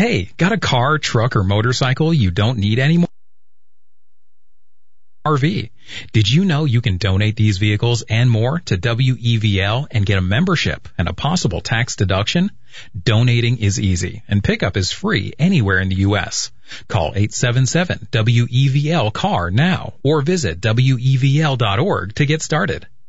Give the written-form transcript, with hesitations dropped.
Hey, got a car, truck, or motorcycle you don't need anymore? RV. Did you know you can donate these vehicles and more to WEVL and get a membership and a possible tax deduction? Donating is easy and pickup is free anywhere in the U.S. Call 877-WEVL-CAR now or visit WEVL.org to get started.